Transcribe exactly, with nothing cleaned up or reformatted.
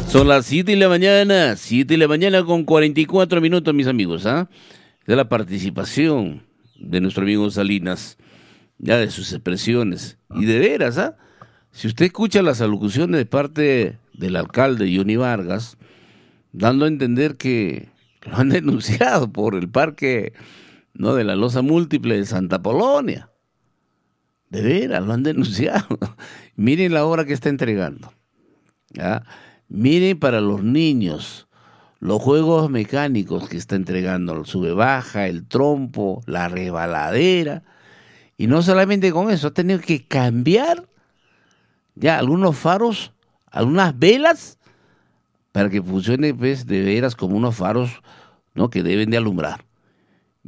Son las siete de la mañana, siete de la mañana con cuarenta y cuatro minutos, mis amigos, ¿ah? De la participación de nuestro amigo Salinas, ya de sus expresiones. Y de veras, ¿ah? Si usted escucha las alocuciones de parte del alcalde Johnny Vargas, dando a entender que lo han denunciado por el parque, ¿no?, de la losa múltiple de Santa Polonia. De veras, lo han denunciado. Miren la obra que está entregando, ¿ya? Miren para los niños los juegos mecánicos que está entregando, el sube-baja, el trompo, la rebaladera. Y no solamente con eso, ha tenido que cambiar ya algunos faros, algunas velas, para que funcione, pues, de veras como unos faros, ¿no?, que deben de alumbrar.